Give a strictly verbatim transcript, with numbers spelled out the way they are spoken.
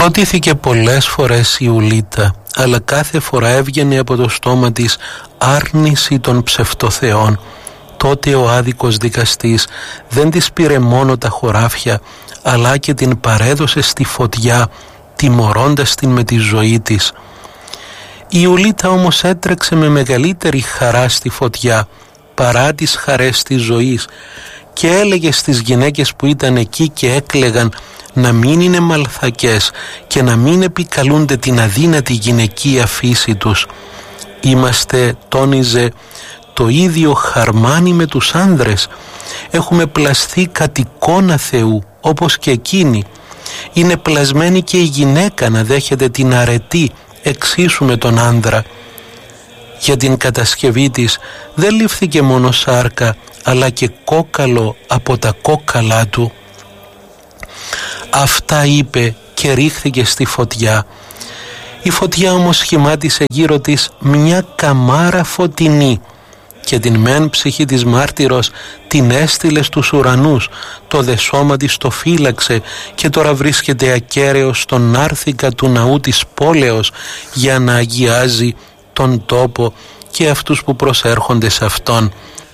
Ρωτήθηκε πολλές φορές η Ιουλίτα, αλλά κάθε φορά έβγαινε από το στόμα της άρνηση των ψευτοθεών. Τότε ο άδικος δικαστής δεν της πήρε μόνο τα χωράφια, αλλά και την παρέδωσε στη φωτιά, τιμωρώντας την με τη ζωή της. Η Ιουλίτα όμως έτρεξε με μεγαλύτερη χαρά στη φωτιά παρά τις χαρές της ζωής και έλεγε στις γυναίκες που ήταν εκεί και έκλαιγαν να μην είναι μαλθακές και να μην επικαλούνται την αδύνατη γυναικεία φύση τους. Είμαστε, τόνιζε, το ίδιο χαρμάνι με τους άνδρες. Έχουμε πλαστεί κατ' εικόνα Θεού όπως και εκείνοι. Είναι πλασμένη και η γυναίκα να δέχεται την αρετή εξίσου με τον άνδρα. Για την κατασκευή της δεν λήφθηκε μόνο σάρκα, αλλά και κόκαλο από τα κόκαλά του. Αυτά είπε και ρίχθηκε στη φωτιά. Η φωτιά όμως σχημάτισε γύρω της μια καμάρα φωτεινή και την μεν ψυχή της μάρτυρος την έστειλε στους ουρανούς, το δε σώμα της το φύλαξε και τώρα βρίσκεται ακέραιος στον νάρθηκα του ναού της πόλεως για να αγιάζει τον τόπο και αυτούς που προσέρχονται σε αυτόν.